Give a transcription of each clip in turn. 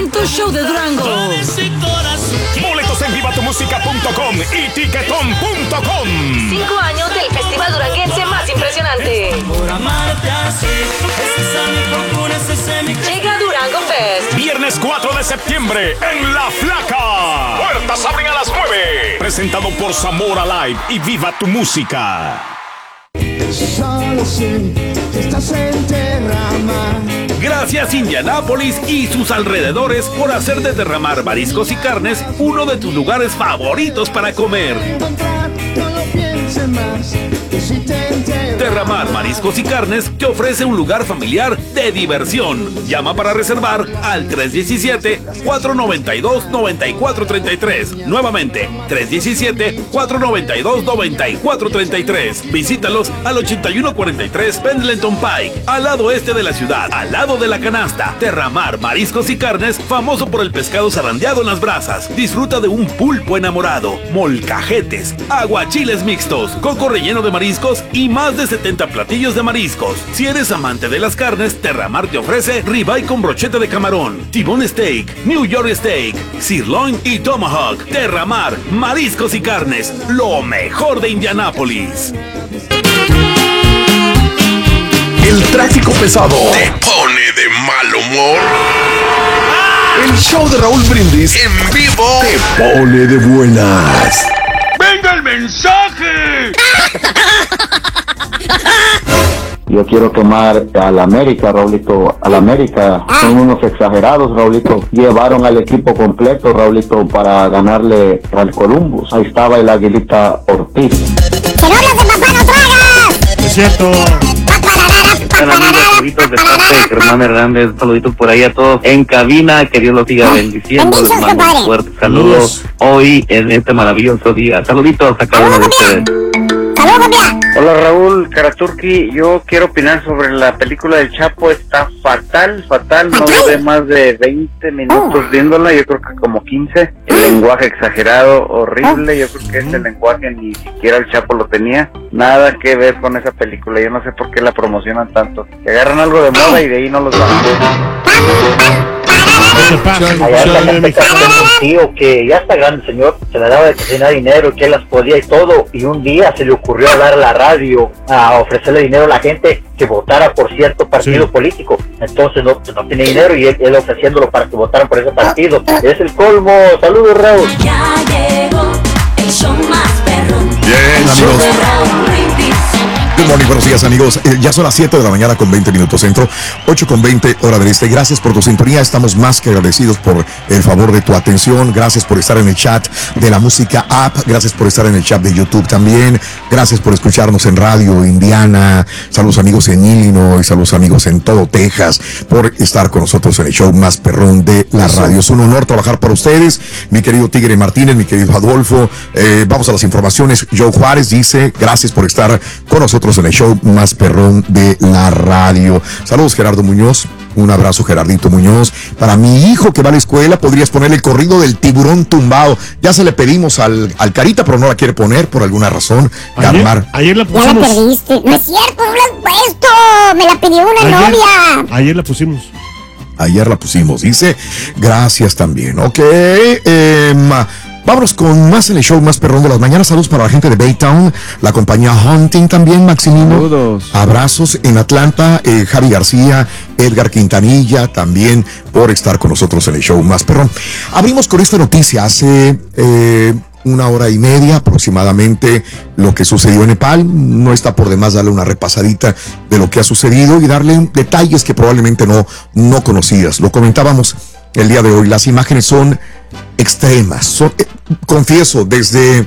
en tu show de Durango. Boletos en vivatumusica.com y tiquetón.com. 5 años del festival duranguense más impresionante. Llega Durango Fest. Viernes 4 de septiembre en La Flaca. Puertas abren a las 9. Presentado por Zamora Live y Viva tu Música. Solo sé que estás en Derramar. Gracias Indianápolis y sus alrededores por hacer de Derramar Mariscos y Carnes uno de tus lugares favoritos para comer. No lo pienses más, que si te entero. Derramar Mariscos y Carnes te ofrece un lugar familiar de diversión. Llama para reservar al 317-492-9433. Nuevamente, 317-492-9433. Visítalos al 8143 Pendleton Pike, al lado este de la ciudad, al lado de la canasta. Derramar Mariscos y Carnes, famoso por el pescado zarandeado en las brasas. Disfruta de un pulpo enamorado, molcajetes, aguachiles mixtos, coco relleno de mariscos y más de 70 platillos de mariscos. Si eres amante de las carnes, Derramar te ofrece ribeye con brocheta de camarón, T-bone steak, New York steak, sirloin y tomahawk. Derramar Mariscos y Carnes, lo mejor de Indianápolis. El tráfico pesado te pone de mal humor. El show de Raúl Brindis en vivo te pone de buenas. ¡Venga el mensaje! Yo quiero quemar al América, Raulito. Al América son unos exagerados, Raulito. Llevaron al equipo completo, Raulito, para ganarle al Columbus. Ahí estaba el Aguilita Ortiz. ¡Que no hablas de papá, no tragas! Es cierto. Saluditos de parte de Germán Hernández, saluditos por ahí a todos en cabina, que Dios los siga bendiciendo, les mando un fuerte saludo hoy en este maravilloso día. Saluditos a cada uno de ustedes. Hola Raúl Karaturki, yo quiero opinar sobre la película del Chapo. Está fatal, no duré más de 20 minutos viéndola, yo creo que como 15. El lenguaje exagerado, horrible, yo creo que ese lenguaje ni siquiera el Chapo lo tenía. Nada que ver con esa película, yo no sé por qué la promocionan tanto. Que agarran algo de moda y de ahí no los van. Allá la gente que un tío que ya está grande, señor, se le daba de cocinar dinero, que él las podía y todo, y un día se le ocurrió hablar a la radio a ofrecerle dinero a la gente que votara por cierto partido político. Entonces no tenía dinero y él ofreciéndolo para que votaran por ese partido. Es el colmo. Saludos, Raúl. Ya llegó el show más perrón. Bien, amigos. Good morning, buenos días, amigos. Ya son las 7 de la mañana con 20 minutos centro, 8 con 20 hora del este. Gracias por tu sintonía. Estamos más que agradecidos por el favor de tu atención. Gracias por estar en el chat de la música app. Gracias por estar en el chat de YouTube también. Gracias por escucharnos en Radio Indiana. Saludos amigos en Illinois. Saludos amigos en todo Texas por estar con nosotros en el show más perrón de la radio. Es un honor trabajar para ustedes. Mi querido Tigre Martínez, mi querido Adolfo. Vamos a las informaciones. Joe Juárez dice, gracias por estar con nosotros en el show más perrón de la radio. Saludos, Gerardo Muñoz. Un abrazo, Gerardito Muñoz. Para mi hijo que va a la escuela, podrías ponerle el corrido del tiburón tumbado. Ya se le pedimos al Carita, pero no la quiere poner por alguna razón. Ayer la pusimos. Ya la perdiste. No es cierto, no la has puesto. Me la pidió una novia. Ayer la pusimos. Ayer la pusimos, dice. Gracias también. Ok. Vámonos con más en el show más perrón de las mañanas. Saludos para la gente de Baytown, la compañía Hunting también, Maximino. Saludos. Abrazos en Atlanta, Javi García, Edgar Quintanilla también por estar con nosotros en el show más perrón. Abrimos con esta noticia hace una hora y media aproximadamente lo que sucedió en Nepal. No está por demás darle una repasadita de lo que ha sucedido y darle detalles que probablemente no conocías. Lo comentábamos el día de hoy. Las imágenes son extremas. Confieso, desde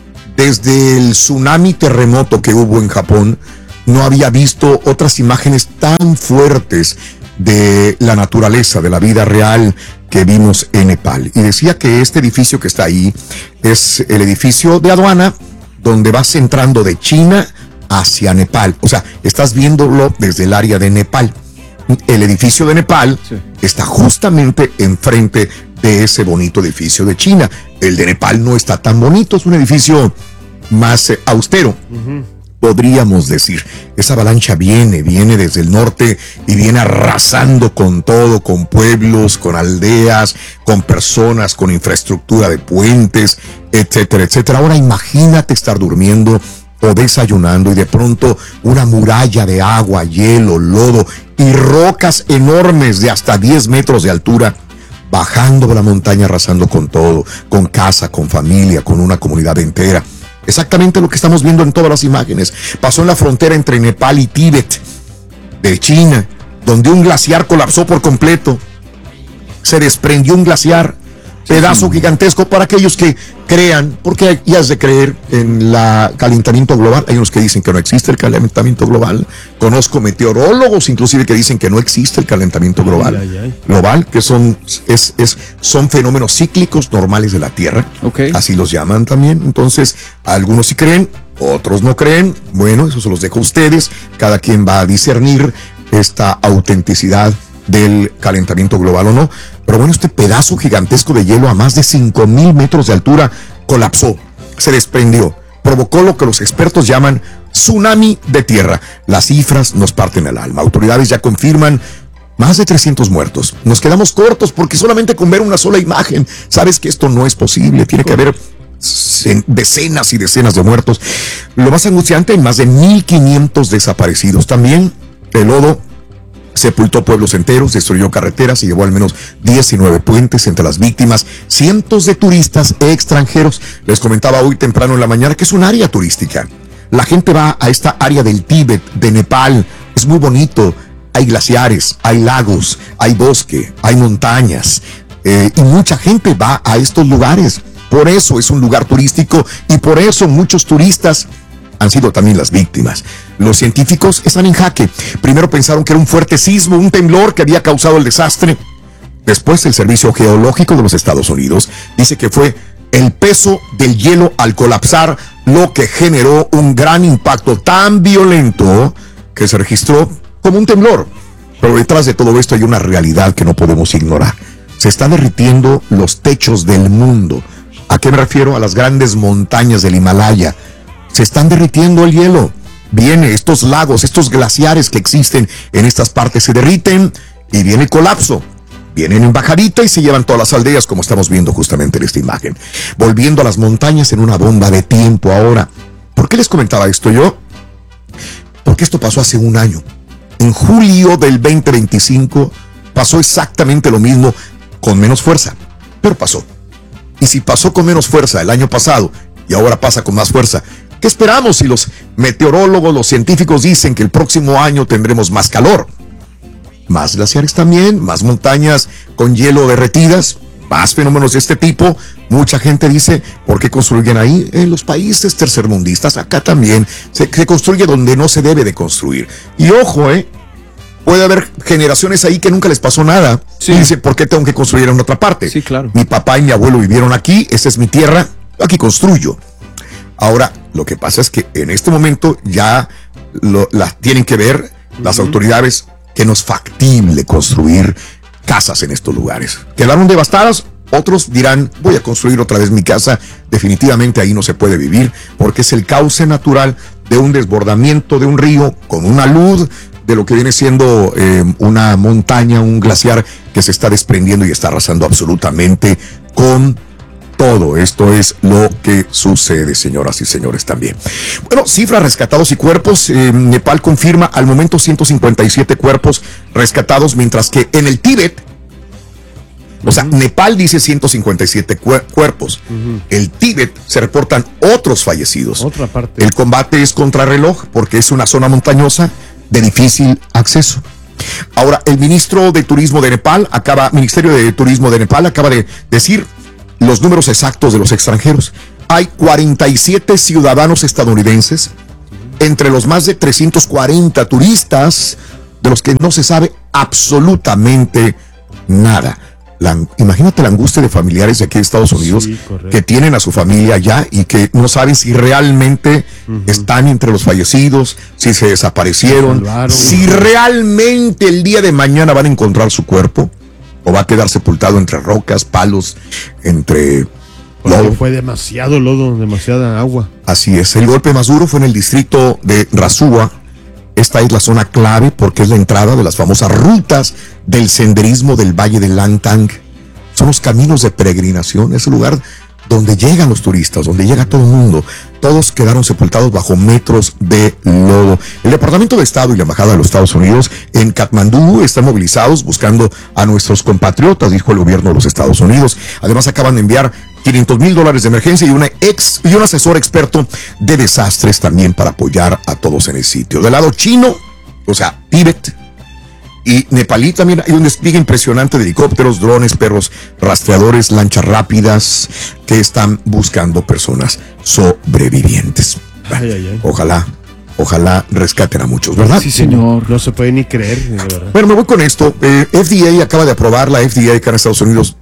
el tsunami terremoto que hubo en Japón, no había visto otras imágenes tan fuertes de la naturaleza, de la vida real que vimos en Nepal. Y decía que este edificio que está ahí es el edificio de aduana donde vas entrando de China hacia Nepal. O sea, estás viéndolo desde el área de Nepal. El edificio de Nepal está justamente enfrente de ese bonito edificio de China. El de Nepal no está tan bonito, es un edificio más austero. podríamos decir. Esa avalancha viene desde el norte y viene arrasando con todo, con pueblos, con aldeas, con personas, con infraestructura de puentes, etcétera, etcétera. Ahora imagínate estar durmiendo o desayunando y de pronto una muralla de agua, hielo, lodo y rocas enormes de hasta 10 metros de altura bajando por la montaña, arrasando con todo, con casa, con familia, con una comunidad entera. Exactamente lo que estamos viendo en todas las imágenes. Pasó en la frontera entre Nepal y Tíbet de China, donde un glaciar colapsó por completo. Se desprendió un glaciar, pedazo gigantesco. Para aquellos que crean, porque ya es de creer en el calentamiento global. Hay unos que dicen que no existe el calentamiento global. Conozco meteorólogos inclusive que dicen que no existe el calentamiento global, que son fenómenos cíclicos normales de la Tierra. Así los llaman también. Entonces, algunos sí creen, otros no creen. Bueno, eso se los dejo a ustedes. Cada quien va a discernir esta autenticidad del calentamiento global o no. Pero bueno, este pedazo gigantesco de hielo a más de 5,000 metros de altura colapsó, se desprendió, provocó lo que los expertos llaman tsunami de tierra. Las cifras nos parten el alma. Autoridades ya confirman más de 300 muertos. Nos quedamos cortos porque solamente con ver una sola imagen sabes que esto no es posible. Tiene que haber decenas y decenas de muertos. Lo más angustiante, más de 1,500 desaparecidos. También el lodo sepultó pueblos enteros, destruyó carreteras y llevó al menos 19 puentes. Entre las víctimas, cientos de turistas extranjeros. Les comentaba hoy temprano en la mañana que es un área turística. La gente va a esta área del Tíbet, de Nepal. Es muy bonito. Hay glaciares, hay lagos, hay bosque, hay montañas. Y mucha gente va a estos lugares. Por eso es un lugar turístico y por eso muchos turistas han sido también las víctimas. Los científicos están en jaque. Primero pensaron que era un fuerte sismo, un temblor que había causado el desastre. Después el Servicio Geológico de los Estados Unidos dice que fue el peso del hielo al colapsar lo que generó un gran impacto tan violento que se registró como un temblor. Pero detrás de todo esto hay una realidad que no podemos ignorar. Se están derritiendo los techos del mundo. ¿A qué me refiero? A las grandes montañas del Himalaya. Se están derritiendo el hielo. Viene estos lagos, estos glaciares que existen en estas partes se derriten y viene el colapso. Vienen en bajadita y se llevan todas las aldeas, como estamos viendo justamente en esta imagen. Volviendo a las montañas en una bomba de tiempo ahora. ¿Por qué les comentaba esto yo? Porque esto pasó hace un año. En julio del 2025 pasó exactamente lo mismo, con menos fuerza, pero pasó. Y si pasó con menos fuerza el año pasado y ahora pasa con más fuerza, ¿qué esperamos si los meteorólogos, los científicos dicen que el próximo año tendremos más calor? Más glaciares también, más montañas con hielo derretidas, más fenómenos de este tipo. Mucha gente dice, ¿por qué construyen ahí? En los países tercermundistas, acá también se construye donde no se debe de construir. Y ojo, puede haber generaciones ahí que nunca les pasó nada. Sí. Y dicen, ¿por qué tengo que construir en otra parte? Sí, claro. Mi papá y mi abuelo vivieron aquí, esta es mi tierra, aquí construyo. Ahora, lo que pasa es que en este momento ya las tienen que ver las autoridades que no es factible construir casas en estos lugares. Quedaron devastadas, otros dirán, voy a construir otra vez mi casa. Definitivamente ahí no se puede vivir porque es el cauce natural de un desbordamiento de un río con una luz de lo que viene siendo una montaña, un glaciar que se está desprendiendo y está arrasando absolutamente con todo. Esto es lo que sucede, señoras y señores, también. Bueno, cifras rescatados y cuerpos. Nepal confirma al momento 157 cuerpos rescatados, mientras que en el Tíbet, o sea, Nepal dice 157 cuerpos. El Tíbet se reportan otros fallecidos. Otra parte. El combate es contrarreloj porque es una zona montañosa de difícil acceso. Ahora, el Ministerio de Turismo de Nepal acaba de decir los números exactos de los extranjeros. Hay 47 ciudadanos estadounidenses entre los más de 340 turistas de los que no se sabe absolutamente nada. Imagínate la angustia de familiares de aquí de Estados Unidos, sí, que tienen a su familia allá y que no saben si realmente están entre los fallecidos, si se desaparecieron, si realmente el día de mañana van a encontrar su cuerpo o va a quedar sepultado entre rocas, palos, entre Lodo. Fue demasiado lodo, demasiada agua. Así es. El golpe más duro fue en el distrito de Rasúa. Esta es la zona clave porque es la entrada de las famosas rutas del senderismo del Valle de Langtang. Son los caminos de peregrinación, es el lugar donde llegan los turistas, donde llega todo el mundo. Todos quedaron sepultados bajo metros de lodo. El Departamento de Estado y la Embajada de los Estados Unidos en Katmandú están movilizados buscando a nuestros compatriotas, dijo el gobierno de los Estados Unidos. Además acaban de enviar $500,000 de emergencia y un asesor experto de desastres también para apoyar a todos en el sitio. Del lado chino, o sea, Tíbet y nepalí, también hay un despliegue impresionante de helicópteros, drones, perros rastreadores, lanchas rápidas que están buscando personas sobrevivientes. Ojalá rescaten a muchos, ¿verdad? Sí, señor. No se puede ni creer, de verdad. Bueno, me voy con esto. FDA acaba de aprobar, la FDA acá en Estados Unidos,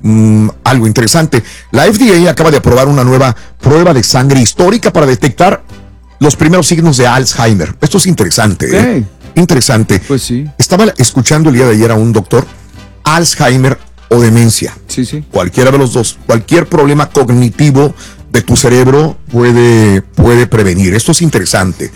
algo interesante. La FDA acaba de aprobar una nueva prueba de sangre histórica para detectar los primeros signos de Alzheimer. Esto es interesante. Interesante. Pues sí. Estaba escuchando el día de ayer a un doctor, Alzheimer o demencia. Sí. Cualquiera de los dos. Cualquier problema cognitivo de tu cerebro puede prevenir. Esto es interesante.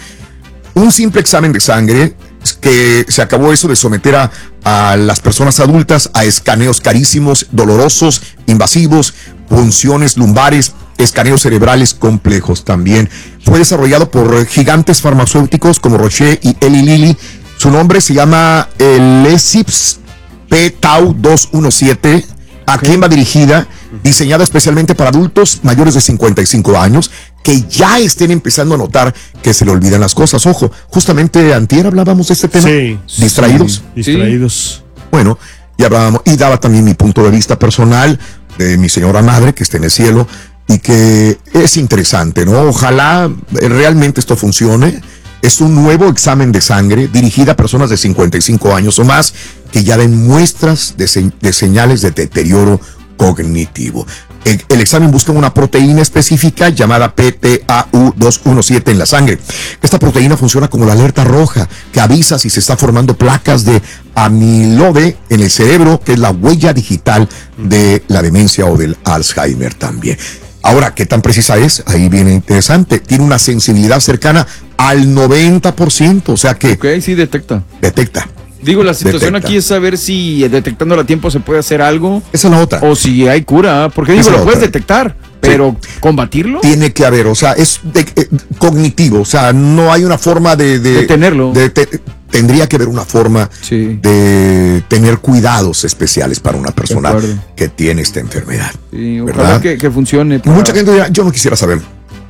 Un simple examen de sangre, que se acabó eso de someter a las personas adultas a escaneos carísimos, dolorosos, invasivos, punciones lumbares, escaneos cerebrales complejos también. Fue desarrollado por gigantes farmacéuticos como Roche y Eli Lilly. Su nombre se llama el ESIPS P-Tau 217. ¿A quién va dirigida? Diseñada especialmente para adultos mayores de 55 años que ya estén empezando a notar que se le olvidan las cosas. Ojo, justamente antier hablábamos de este tema. Sí. ¿Distraídos? Distraídos. Bueno, y hablábamos, y daba también mi punto de vista personal de mi señora madre que está en el cielo y que es interesante, ¿no? Ojalá realmente esto funcione. Es un nuevo examen de sangre dirigida a personas de 55 años o más que ya den muestras de señales de deterioro cognitivo. El examen busca una proteína específica llamada PTAU217 en la sangre. Esta proteína funciona como la alerta roja que avisa si se está formando placas de amiloide en el cerebro, que es la huella digital de la demencia o del Alzheimer también. Ahora, ¿qué tan precisa es? Ahí viene interesante. Tiene una sensibilidad cercana al 90%, o sea que... Ok, sí detecta. Detecta. Digo, la situación aquí es saber si detectándolo a tiempo se puede hacer algo. Esa es la otra. O si hay cura, porque digo, lo puedes detectar, pero ¿combatirlo? Tiene que haber, o sea, es cognitivo, o sea, no hay una forma de tenerlo. Tendría que haber una forma de tener cuidados especiales para una persona que tiene esta enfermedad. Sí, ojalá que funcione. Mucha gente dirá, yo no quisiera saber.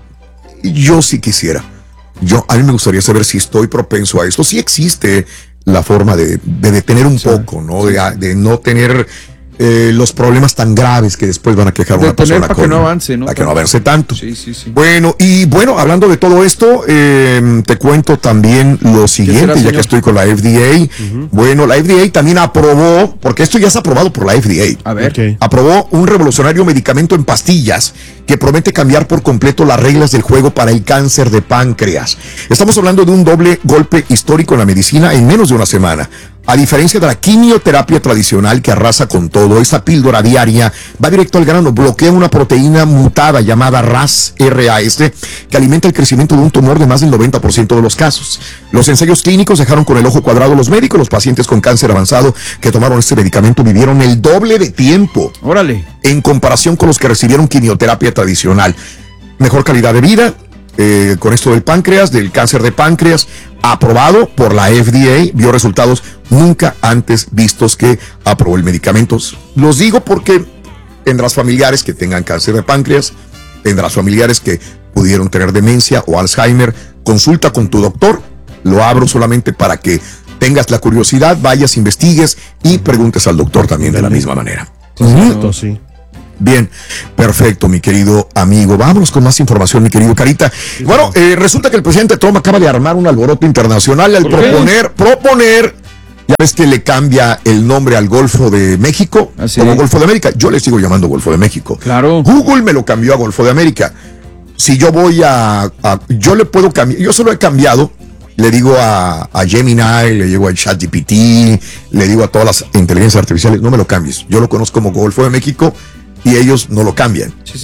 Yo sí quisiera. A mí me gustaría saber si estoy propenso a esto. Sí existe la forma de detener un poco, ¿no? De no tener los problemas tan graves que después van a quejar a una persona. Para que no avance, ¿no? Para que no avance tanto. Sí. Bueno, hablando de todo esto, te cuento también lo siguiente, ya que estoy con la FDA. Bueno, la FDA también aprobó, porque esto ya es aprobado por la FDA. A ver. Aprobó un revolucionario medicamento en pastillas que promete cambiar por completo las reglas del juego para el cáncer de páncreas. Estamos hablando de un doble golpe histórico en la medicina en menos de una semana. A diferencia de la quimioterapia tradicional que arrasa con todo, esta píldora diaria va directo al grano, bloquea una proteína mutada llamada RAS que alimenta el crecimiento de un tumor de más del 90% de los casos. Los ensayos clínicos dejaron con el ojo cuadrado a los médicos. Los pacientes con cáncer avanzado que tomaron este medicamento vivieron el doble de tiempo. ¡Órale! En comparación con los que recibieron quimioterapia tradicional. Mejor calidad de vida. Con esto del páncreas, del cáncer de páncreas, aprobado por la FDA, vio resultados nunca antes vistos que aprobó el medicamento. Los digo porque tendrás familiares que tengan cáncer de páncreas, tendrás familiares que pudieron tener demencia o Alzheimer. Consulta con tu doctor, lo abro solamente para que tengas la curiosidad, vayas, investigues y preguntes al doctor también de la misma manera. Sí. Bien, perfecto, mi querido amigo. Vámonos con más información, mi querido Carita. Bueno, resulta que el presidente Trump acaba de armar un alboroto internacional al proponer, ya ves que le cambia el nombre al Golfo de México como Golfo de América. Yo le sigo llamando Golfo de México. Claro. Google me lo cambió a Golfo de América. Si yo voy yo le puedo cambiar, yo solo he cambiado. Le digo a Gemini, le digo a ChatGPT, le digo a todas las inteligencias artificiales, no me lo cambies. Yo lo conozco como Golfo de México y ellos no lo cambian. Sí.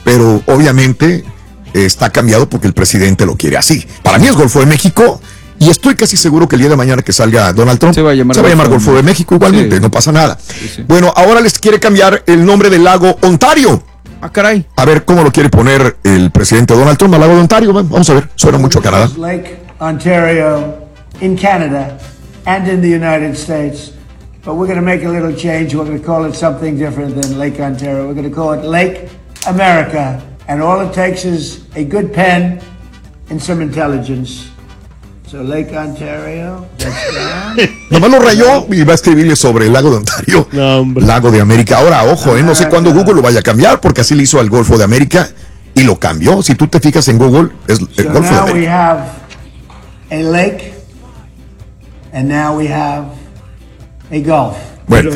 pero obviamente está cambiado porque el presidente lo quiere así. Para mí es Golfo de México. Y estoy casi seguro que el día de mañana que salga Donald Trump se va a llamar Golfo de México igualmente, sí. No pasa nada. Sí. Bueno, ahora les quiere cambiar el nombre del lago Ontario. Ah, caray. A ver cómo lo quiere poner el presidente Donald Trump al lago de Ontario. Vamos a ver, suena mucho a Canadá. Lake Ontario in Canada and in the United States. But we're going to make a little change. We're going to call it something different than Lake Ontario. We're going to call it Lake America. And all it takes is a good pen and some intelligence. So Lake Ontario, nomás lo rayó y va a escribirle sobre el lago de Ontario, lago de América. Ahora, ojo, no sé cuándo Google lo vaya a cambiar, porque así le hizo al Golfo de América y lo cambió. Si tú te fijas en Google, es el Golfo de América. We have a lake, and now we have a Gulf. Bueno,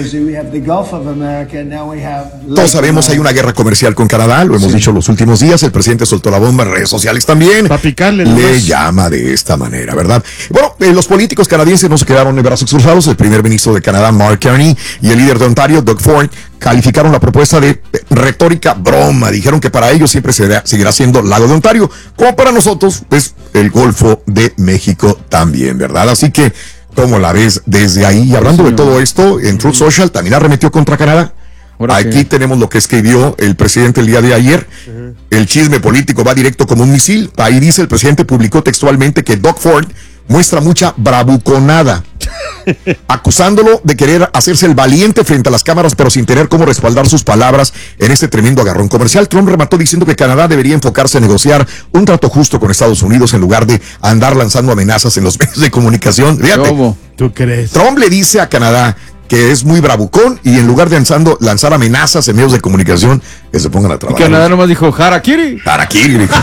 todos sabemos hay una guerra comercial con Canadá, lo hemos dicho los últimos días, el presidente soltó la bomba en redes sociales también, para picarle, le llama de esta manera, ¿verdad? Bueno, los políticos canadienses no se quedaron de brazos cruzados. El primer ministro de Canadá, Mark Carney, y el líder de Ontario, Doug Ford, calificaron la propuesta de retórica broma. Dijeron que para ellos siempre seguirá siendo lago de Ontario, como para nosotros, pues el Golfo de México también, ¿verdad? Así que, ¿cómo la ves desde ahí? Y hablando de todo esto, en Truth Social también arremetió contra Canadá. Aquí tenemos lo que escribió el presidente el día de ayer. El chisme político va directo como un misil. Ahí dice, el presidente publicó textualmente que Doug Ford muestra mucha bravuconada, acusándolo de querer hacerse el valiente frente a las cámaras, pero sin tener cómo respaldar sus palabras en este tremendo agarrón comercial. Trump remató diciendo que Canadá debería enfocarse en negociar un trato justo con Estados Unidos en lugar de andar lanzando amenazas en los medios de comunicación. Fíjate, ¿cómo? ¿Tú crees? Trump le dice a Canadá que es muy bravucón y en lugar de lanzar amenazas en medios de comunicación, que se pongan a trabajar. Y Canadá nomás dijo, Harakiri. Harakiri, dijo.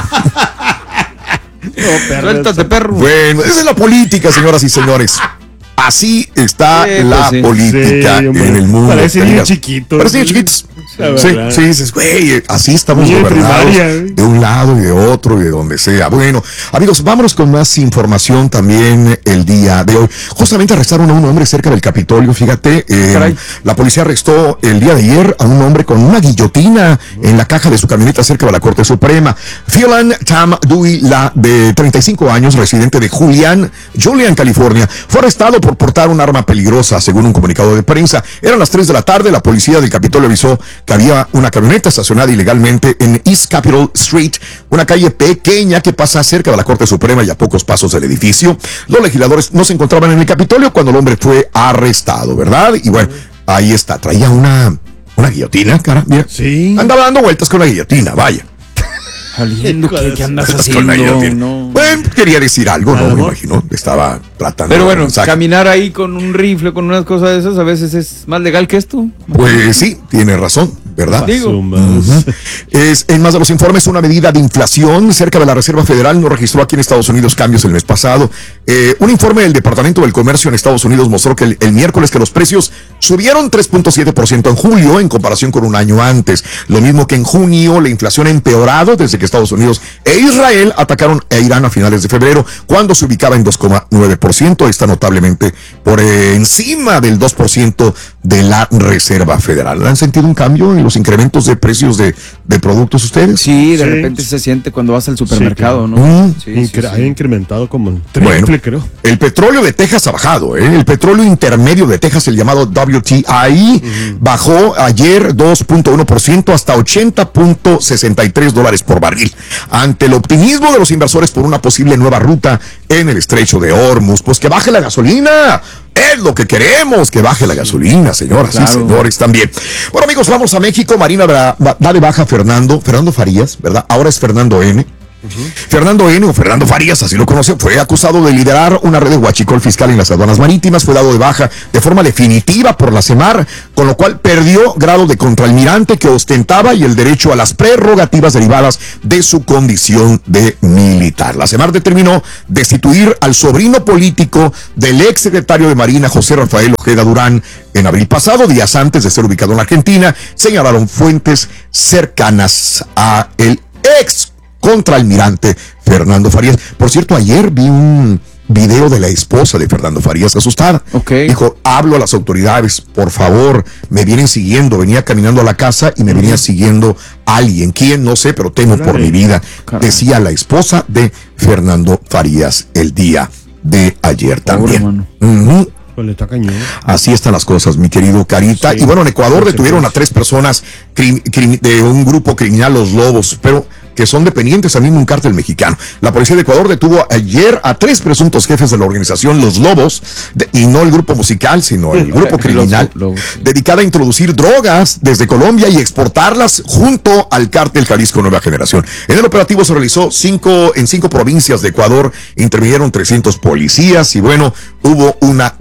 Suéltate, perro. Bueno, esa es la política, señoras y señores. Así está la política en el mundo. Parece niños chiquitos. Parece niños chiquitos. Sí, dices, güey, así estamos gobernados de un lado y de otro y de donde sea. Bueno, amigos, vámonos con más información también el día de hoy. Justamente arrestaron a un hombre cerca del Capitolio, fíjate. La policía arrestó el día de ayer a un hombre con una guillotina en la caja de su camioneta cerca de la Corte Suprema. Phelan Tam Dewey, de 35 años, residente de Julian, California, fue arrestado por portar un arma peligrosa, según un comunicado de prensa. Eran las 3 de la tarde, la policía del Capitolio avisó que había una camioneta estacionada ilegalmente en East Capitol Street, una calle pequeña que pasa cerca de la Corte Suprema y a pocos pasos del edificio. Los legisladores no se encontraban en el Capitolio cuando el hombre fue arrestado, ¿verdad? Y bueno, ahí está, traía una guillotina, cara, mira. Sí. Andaba dando vueltas con la guillotina, vaya. ¿Qué andas haciendo? No. Bueno, quería decir algo, ¿no? Me imagino. Estaba tratando. Pero bueno, caminar ahí con un rifle, con unas cosas de esas, a veces es más legal que esto. Pues sí, tiene razón, ¿verdad? Digo. En más de los informes, una medida de inflación cerca de la Reserva Federal no registró aquí en Estados Unidos cambios el mes pasado. Un informe del Departamento del Comercio en Estados Unidos mostró que el miércoles que los precios subieron 3.7% en julio en comparación con un año antes. Lo mismo que en junio, la inflación ha empeorado desde que Estados Unidos e Israel atacaron a Irán a finales de febrero, cuando se ubicaba en 2.9%. Está notablemente por encima del 2% de la Reserva Federal. ¿Han sentido un cambio en los incrementos de precios de productos ustedes? Sí, de repente se siente cuando vas al supermercado, ¿no? Ha incrementado como el triple, creo. El petróleo de Texas ha bajado, ¿eh? El petróleo intermedio de Texas, el llamado WTI, bajó ayer 2.1% hasta $80.63 por barril. Ante el optimismo de los inversores por una posible nueva ruta en el estrecho de Hormuz, pues que baje la gasolina. Es lo que queremos, que baje la gasolina, señoras y señores, también. Bueno, amigos, vamos a México. Marina da de baja a Fernando Farías, ¿verdad? Ahora es Fernando N. Fernando N. o Fernando Farías, así lo conoce, fue acusado de liderar una red de huachicol fiscal en las aduanas marítimas. Fue dado de baja de forma definitiva por la CEMAR, con lo cual perdió grado de contraalmirante que ostentaba y el derecho a las prerrogativas derivadas de su condición de militar. La CEMAR determinó destituir al sobrino político del ex secretario de Marina, José Rafael Ojeda Durán, en abril pasado, días antes de ser ubicado en la Argentina, señalaron fuentes cercanas a el ex contraalmirante Fernando Farías. Por cierto, ayer vi un video de la esposa de Fernando Farías asustada. Dijo, hablo a las autoridades, por favor, me vienen siguiendo, venía caminando a la casa y me venía siguiendo alguien, ¿quién? No sé, pero temo por mi vida, decía la esposa de Fernando Farías el día de ayer también. Así están las cosas, mi querido Carita. Y bueno, en Ecuador detuvieron a 3 personas de un grupo criminal, Los Lobos, pero que son dependientes al mismo un cártel mexicano. La policía de Ecuador detuvo ayer a 3 presuntos jefes de la organización Los Lobos, y no el grupo musical, sino el grupo criminal, dedicada a introducir drogas desde Colombia y exportarlas junto al cártel Jalisco Nueva Generación. En el operativo se realizó en 5 provincias de Ecuador, intervinieron 300 policías y bueno, hubo una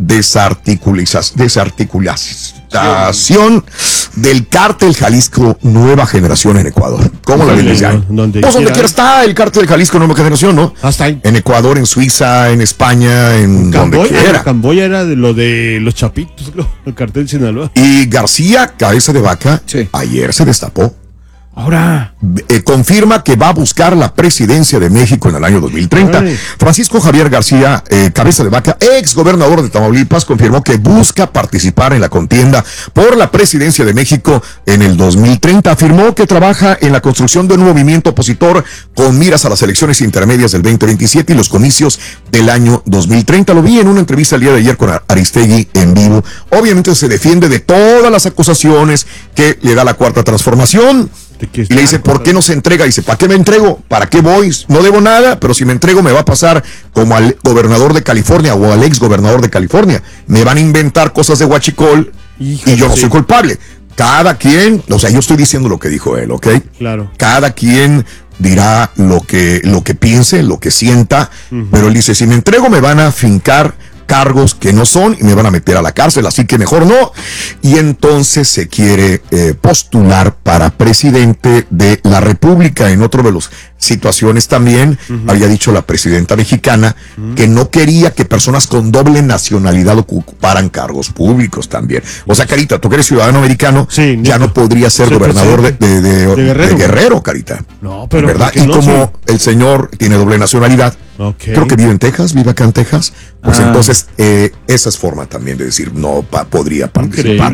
desarticulación del cártel Jalisco Nueva Generación en Ecuador. ¿Cómo la ves ya? Pues donde quiera está el cártel Jalisco Nueva Generación, ¿no? Hasta ahí. En Ecuador, en Suiza, en España, en donde quiera. Camboya era de lo de los Chapitos, el cartel de Sinaloa. Y García, cabeza de vaca, ayer se destapó. Ahora confirma que va a buscar la presidencia de México en el año 2030. Francisco Javier García, cabeza de vaca, ex gobernador de Tamaulipas, confirmó que busca participar en la contienda por la presidencia de México en el 2030. Afirmó que trabaja en la construcción de un movimiento opositor con miras a las elecciones intermedias del 2027 y los comicios del año 2030. Lo vi en una entrevista el día de ayer con Aristegui en vivo. Obviamente se defiende de todas las acusaciones que le da la Cuarta Transformación. Y le dice, ¿por qué no se entrega? Dice, ¿para qué me entrego? ¿Para qué voy? No debo nada, pero si me entrego me va a pasar como al gobernador de California o al ex gobernador de California. Me van a inventar cosas de huachicol y yo no soy culpable. Cada quien, o sea, yo estoy diciendo lo que dijo él, ¿ok? Claro. Cada quien dirá lo que piense, lo que sienta, pero él dice, si me entrego me van a fincar cargos que no son y me van a meter a la cárcel, así que mejor no. Y entonces se quiere postular para presidente de la República. En otro de las situaciones también había dicho la presidenta mexicana que no quería que personas con doble nacionalidad ocuparan cargos públicos también. O sea, Carita, tú que eres ciudadano americano, ya no podrías ser gobernador de Guerrero, Carita. No, pero ¿verdad? Y como el señor tiene doble nacionalidad, creo que vive en Texas, vive acá en Texas, pues entonces esa es forma también de decir no podría participar.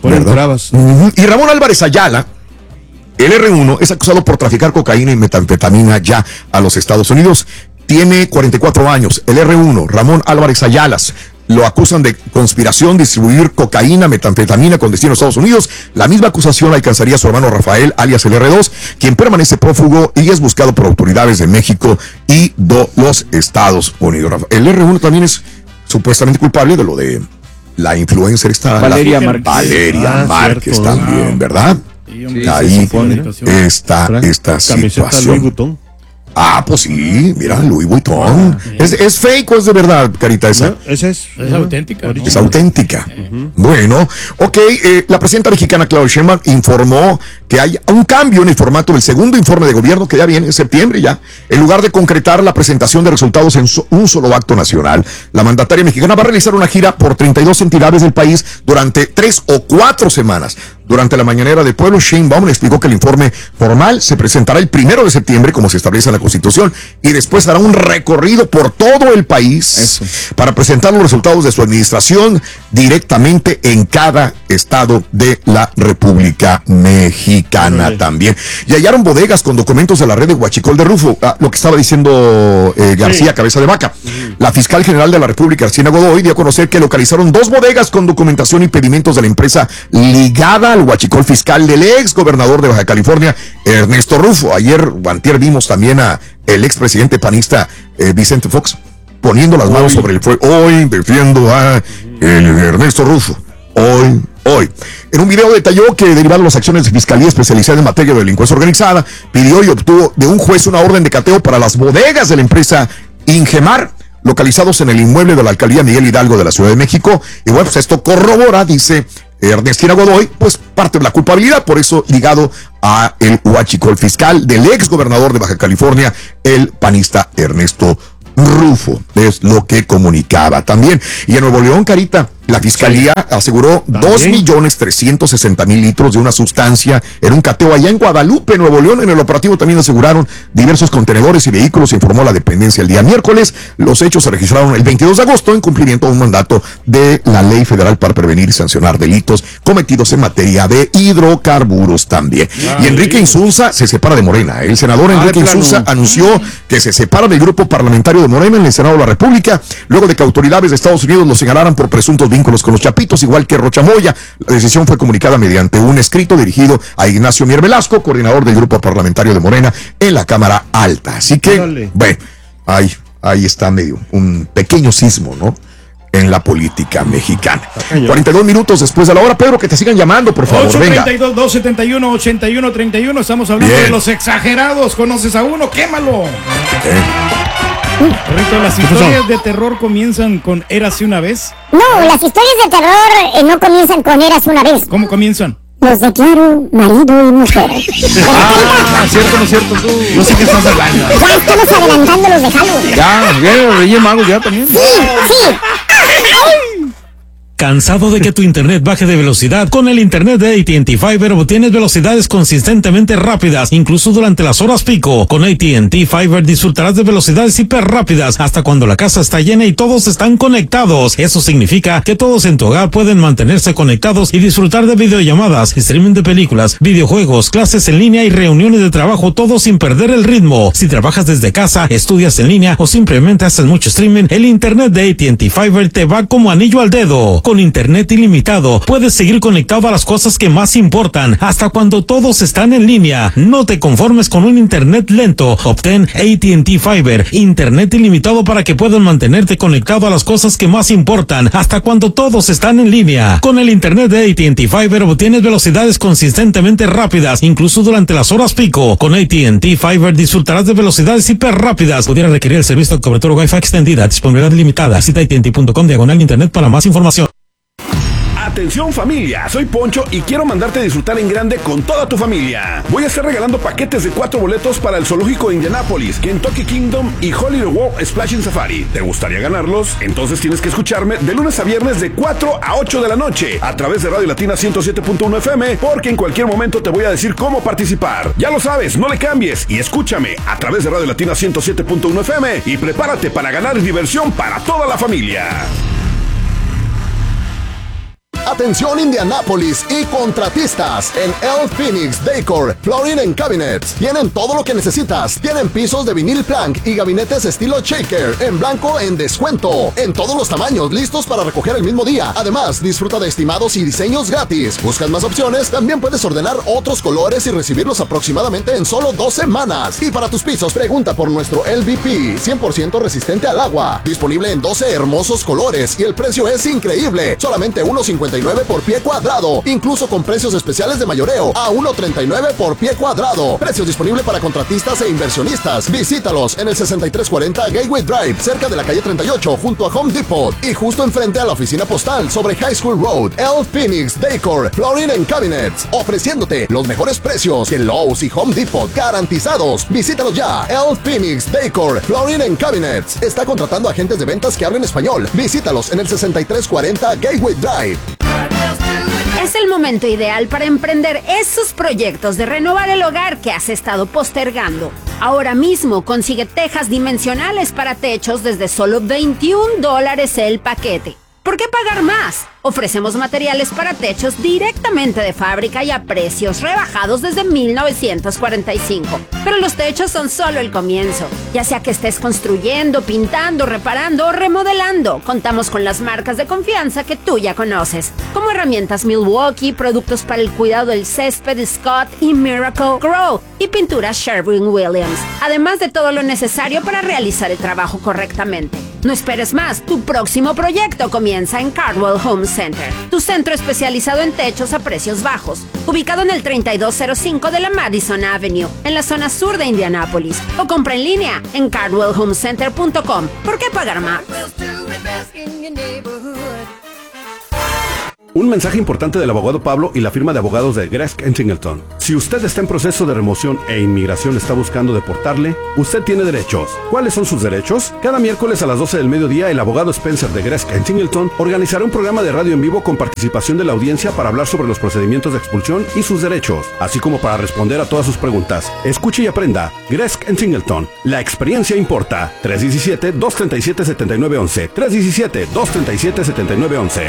Y Ramón Álvarez Ayala, el R1, es acusado por traficar cocaína y metanfetamina ya a los Estados Unidos. Tiene 44 años. El R1, Ramón Álvarez Ayala, lo acusan de conspiración, distribuir cocaína, metanfetamina con destino a Estados Unidos. La misma acusación alcanzaría a su hermano Rafael, alias el R2, quien permanece prófugo y es buscado por autoridades de México y de los Estados Unidos. El R1 también es supuestamente culpable de lo de la influencer esta Valeria Márquez también, ¿verdad? Ahí está esta situación. Ah, pues sí, mira, Louis Vuitton. ¿Es fake o es de verdad, Carita, esa? Esa es auténtica. ¿No? Es auténtica. Bueno, ok, la presidenta mexicana Claudia Sheinbaum informó que hay un cambio en el formato del segundo informe de gobierno que ya viene en septiembre ya. En lugar de concretar la presentación de resultados en un solo acto nacional, la mandataria mexicana va a realizar una gira por 32 entidades del país durante 3 o 4 semanas. Durante la mañanera de Pueblo, Sheinbaum explicó que el informe formal se presentará el 1 de septiembre, como se establece en la Constitución, y después hará un recorrido por todo el país para presentar los resultados de su administración directamente en cada estado de la República Mexicana también. Y hallaron bodegas con documentos de la red de huachicol de Rufo, lo que estaba diciendo García, cabeza de vaca. La fiscal general de la República, Ernestina Godoy, dio a conocer que localizaron 2 bodegas con documentación y pedimentos de la empresa ligada al huachicol fiscal del ex gobernador de Baja California, Ernesto Rufo. Ayer o antier vimos también a el expresidente panista Vicente Fox poniendo las manos sobre el fuego. Hoy defiendo a el Ernesto Rufo. Hoy. En un video detalló que, derivado de las acciones de Fiscalía Especializada en Materia de Delincuencia Organizada, pidió y obtuvo de un juez una orden de cateo para las bodegas de la empresa Ingemar, localizados en el inmueble de la alcaldía Miguel Hidalgo de la Ciudad de México. Y bueno, pues esto corrobora, dice Ernestina Godoy, pues parte de la culpabilidad, por eso ligado a el huachicol fiscal del ex gobernador de Baja California, el panista Ernesto Rufo, es lo que comunicaba también. Y en Nuevo León, Carita, La fiscalía aseguró 2.360.000 litros de una sustancia en un cateo allá en Guadalupe, Nuevo León. En el operativo también aseguraron diversos contenedores y vehículos, informó la dependencia el día miércoles. Los hechos se registraron el 22 de agosto en cumplimiento de un mandato de la ley federal para prevenir y sancionar delitos cometidos en materia de hidrocarburos también. Y Enrique Insulza se separa de Morena. El senador Enrique Insulza anunció que se separa del grupo parlamentario de Morena en el Senado de la República, luego de que autoridades de Estados Unidos lo señalaran por presuntos vínculos con los Chapitos, igual que Rocha Moya. La decisión fue comunicada mediante un escrito dirigido a Ignacio Mier Velasco, coordinador del grupo parlamentario de Morena en la Cámara Alta. Así que, bueno, ahí está medio un pequeño sismo, ¿no?, en la política mexicana. 42 minutos después de la hora. Pedro, que te sigan llamando, por favor. 832-271-8131. Estamos hablando de los exagerados. ¿Conoces a uno? ¡Quémalo! Correcto, las historias de terror comienzan con Érase una vez. No, las historias de terror no comienzan con Érase una vez. ¿Cómo comienzan? Los declaro marido y mujer. ¿Cierto o no cierto tú? No sé qué estás hablando. Ya estamos adelantando los de Halloween. Ya, Reyes Magos ya también. Sí. ¿Cansado de que tu internet baje de velocidad? Con el internet de AT&T Fiber obtienes velocidades consistentemente rápidas, incluso durante las horas pico. Con AT&T Fiber disfrutarás de velocidades hiper rápidas hasta cuando la casa está llena y todos están conectados. Eso significa que todos en tu hogar pueden mantenerse conectados y disfrutar de videollamadas, streaming de películas, videojuegos, clases en línea y reuniones de trabajo, todo sin perder el ritmo. Si trabajas desde casa, estudias en línea o simplemente haces mucho streaming, el internet de AT&T Fiber te va como anillo al dedo. Con internet ilimitado, puedes seguir conectado a las cosas que más importan, hasta cuando todos están en línea. No te conformes con un internet lento. Obtén AT&T Fiber, internet ilimitado para que puedas mantenerte conectado a las cosas que más importan, hasta cuando todos están en línea. Con el internet de AT&T Fiber obtienes velocidades consistentemente rápidas, incluso durante las horas pico. Con AT&T Fiber disfrutarás de velocidades hiper rápidas. Pudiera requerir el servicio de cobertura Wi-Fi extendida, disponibilidad limitada. Visita AT&T.com/internet para más información. Atención familia, soy Poncho y quiero mandarte a disfrutar en grande con toda tu familia. Voy a estar regalando paquetes de 4 boletos para el Zoológico de Indianápolis, Kentucky Kingdom y Hollywood World Splashing Safari. ¿Te gustaría ganarlos? Entonces tienes que escucharme de lunes a viernes de 4 a 8 de la noche a través de Radio Latina 107.1 FM, porque en cualquier momento te voy a decir cómo participar. Ya lo sabes, no le cambies y escúchame a través de Radio Latina 107.1 FM y prepárate para ganar diversión para toda la familia. Atención Indianápolis y contratistas, en El Phoenix Decor Flooring and Cabinets tienen todo lo que necesitas. Tienen pisos de vinil plank y gabinetes estilo shaker en blanco en descuento, en todos los tamaños, listos para recoger el mismo día. Además, disfruta de estimados y diseños gratis. ¿Buscas más opciones? También puedes ordenar otros colores y recibirlos aproximadamente en solo 2 semanas. Y para tus pisos, pregunta por nuestro LVP 100% resistente al agua, disponible en 12 hermosos colores y el precio es increíble, solamente $1.59 por pie cuadrado, incluso con precios especiales de mayoreo a $1.39 por pie cuadrado. Precios disponibles para contratistas e inversionistas. Visítalos en el 6340 Gateway Drive, cerca de la calle 38, junto a Home Depot y justo enfrente a la oficina postal sobre High School Road. El Phoenix Decor Flooring and Cabinets, ofreciéndote los mejores precios que Lowe's y Home Depot garantizados. Visítalos ya. El Phoenix Decor Flooring and Cabinets está contratando agentes de ventas que hablen español. Visítalos en el 6340 Gateway Drive. Es el momento ideal para emprender esos proyectos de renovar el hogar que has estado postergando. Ahora mismo consigue tejas dimensionales para techos desde solo $21 el paquete. ¿Por qué pagar más? Ofrecemos materiales para techos directamente de fábrica y a precios rebajados desde 1945. Pero los techos son solo el comienzo. Ya sea que estés construyendo, pintando, reparando o remodelando, contamos con las marcas de confianza que tú ya conoces, como herramientas Milwaukee, productos para el cuidado del césped Scott y Miracle Grow, y pinturas Sherwin-Williams, además de todo lo necesario para realizar el trabajo correctamente. No esperes más, tu próximo proyecto comienza en Cardwell Home Center, tu centro especializado en techos a precios bajos, ubicado en el 3205 de la Madison Avenue, en la zona sur de Indianápolis, o compra en línea en cardwellhomecenter.com. ¿Por qué pagar más? Un mensaje importante del abogado Pablo y la firma de abogados de Gresk & Singleton. Si usted está en proceso de remoción e inmigración está buscando deportarle, usted tiene derechos. ¿Cuáles son sus derechos? Cada miércoles a las 12 del mediodía, el abogado Spencer de Gresk & Singleton organizará un programa de radio en vivo con participación de la audiencia para hablar sobre los procedimientos de expulsión y sus derechos, así como para responder a todas sus preguntas. Escuche y aprenda. Gresk & Singleton. La experiencia importa. 317-237-7911. 317-237-7911.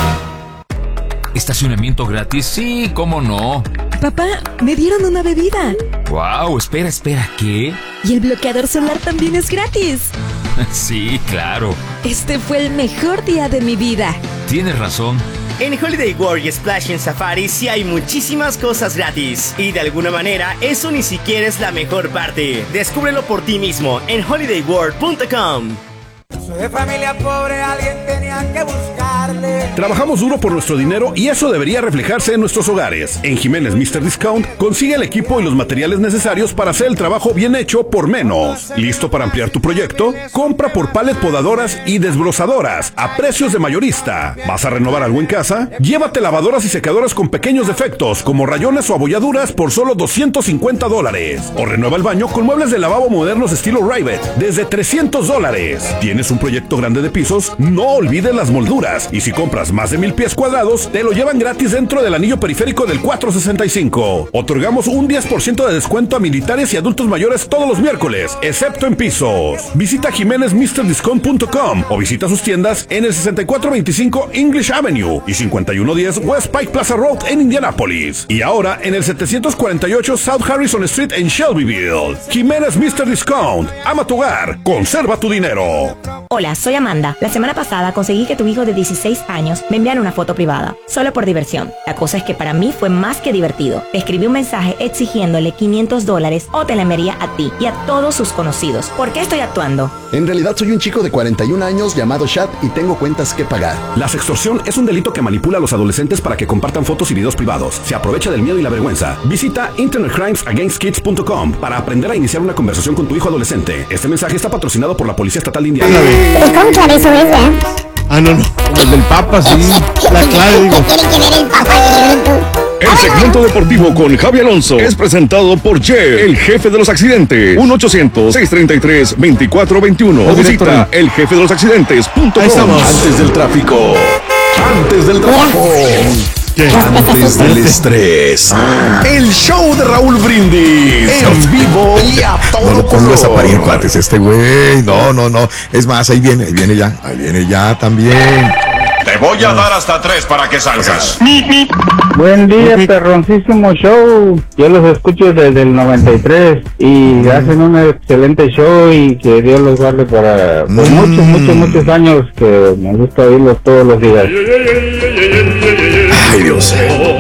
¿Estacionamiento gratis? Sí, ¿cómo no? Papá, me dieron una bebida. Wow, espera, ¿qué? Y el bloqueador solar también es gratis. Sí, claro. Este fue el mejor día de mi vida. Tienes razón. En Holiday World y Splash en Safari sí hay muchísimas cosas gratis. Y de alguna manera, eso ni siquiera es la mejor parte. Descúbrelo por ti mismo en holidayworld.com. Soy de familia pobre, alguien tenía que buscarle. Trabajamos duro por nuestro dinero y eso debería reflejarse en nuestros hogares. En Jiménez Mr. Discount consigue el equipo y los materiales necesarios para hacer el trabajo bien hecho por menos. ¿Listo para ampliar tu proyecto? Compra por pallet podadoras y desbrozadoras a precios de mayorista. ¿Vas a renovar algo en casa? Llévate lavadoras y secadoras con pequeños defectos como rayones o abolladuras por solo $250. O renueva el baño con muebles de lavabo modernos estilo Rivet desde $300. ¿Tienes un proyecto grande de pisos? No olvides las molduras. Y si compras más de 1000 pies cuadrados, te lo llevan gratis dentro del anillo periférico del 465. Otorgamos un 10% de descuento a militares y adultos mayores todos los miércoles, excepto en pisos. Visita jimenezmrdiscount.com o visita sus tiendas en el 6425 English Avenue y 5110 West Pike Plaza Road en Indianapolis. Y ahora en el 748 South Harrison Street en Shelbyville. Jiménez Mr. Discount. Ama tu hogar. Conserva tu dinero. Hola, soy Amanda. La semana pasada conseguí que tu hijo de 16 años me enviara una foto privada, solo por diversión. La cosa es que para mí fue más que divertido. Le escribí un mensaje exigiéndole $500 o te la enviaría a ti y a todos sus conocidos. ¿Por qué estoy actuando? En realidad soy un chico de 41 años llamado Shad y tengo cuentas que pagar. La sextorsión es un delito que manipula a los adolescentes para que compartan fotos y videos privados. Se aprovecha del miedo y la vergüenza. Visita internetcrimesagainstkids.com para aprender a iniciar una conversación con tu hijo adolescente. Este mensaje está patrocinado por la Policía Estatal de Indiana. ¿Cómo claro eso es, no. Como el del Papa, sí. La clave, digo. ¿Qué tiene que ver el Papa? El segmento deportivo con Javi Alonso es presentado por Jeff, el jefe de los accidentes. 1-800-633-2421. O visita eljefelosaccidentes.com. Ahí estamos. Antes del tráfico. Antes del trabajo. Antes del estrés. El show de Raúl Brindis. En vivo y a todo color. No lo pongas a parir cuates este güey. No. Es más, ahí viene ya también. Te voy a dar hasta 3 para que salgas. Buen día, perroncísimo show. Yo los escucho desde el 93 y hacen un excelente show y que Dios los guarde para muchos años, que me gusta oírlos todos los días. Ay, Dios.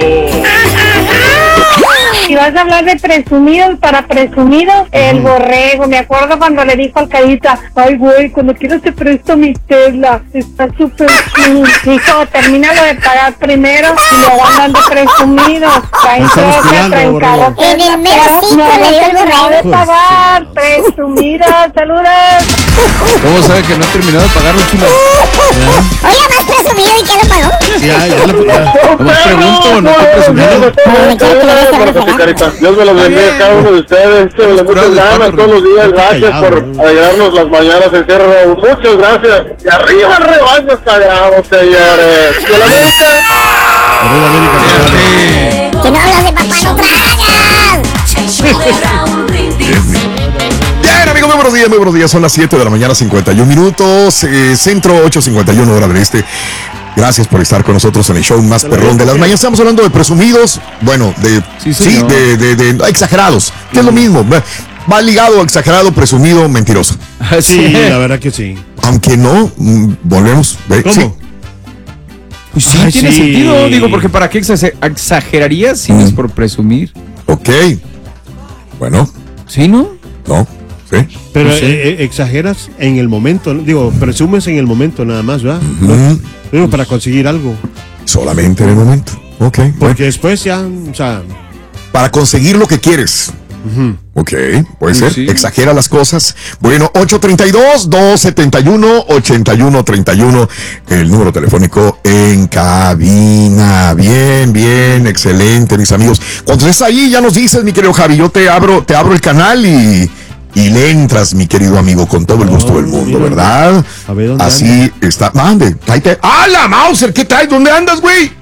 Si vas a hablar de presumidos, para presumidos, el borrego. Me acuerdo cuando le dijo al Caíta, ay güey, cuando quieras te presto mi Tesla, está súper cool. Dijo, termínalo de pagar primero y luego andan de presumidos. Traen troca, traen carro. En el mero ciclo le dio el borrego de pagar, presumidos, saludos. ¿Cómo sabe que no ha terminado de pagarlo, chula? Oiga, más presumido y que lo pagó. Ya le pregunto, no te presumido. Dios me los bendiga a cada uno de ustedes. Muchas gracias todos los días. Gracias por alegrarnos las mañanas en Cerro. Muchas gracias. Y arriba el rebaño sagrado, señores. ¡Que la América! Que no hablas de papá, no Bien, amigos, muy buenos días. Son las 7 de la mañana, 51 minutos. Centro 8:51 hora del este. Gracias por estar con nosotros en el show más perrón de las mañanas. Estamos hablando de presumidos, bueno, de exagerados, que es lo mismo. Va ligado a exagerado, presumido, mentiroso. Sí, la verdad que sí. Aunque no, volvemos. ¿Cómo? Sí. Pues sí, tiene sentido, digo, porque ¿para qué exagerarías si no es por presumir? Ok. Bueno. ¿Sí, no? No. Sí. Pero exageras en el momento, ¿no? Digo, presumes en el momento nada más, ¿verdad? Pero para conseguir algo. Solamente en el momento. Ok. Porque después ya, o sea... Para conseguir lo que quieres. Ok, puede Sí, ser. sí. Exagera las cosas. Bueno, 832-271-8131. El número telefónico en cabina. Bien, excelente, mis amigos. Cuando estés ahí, ya nos dices, mi querido Javi, yo te abro el canal y le entras, mi querido amigo, con todo el gusto del mundo, ¿verdad? A ver, ¿dónde Así está. Mande. Ahí te... ¡Ah, la Mauser! ¿Qué traes? ¿Dónde andas, güey?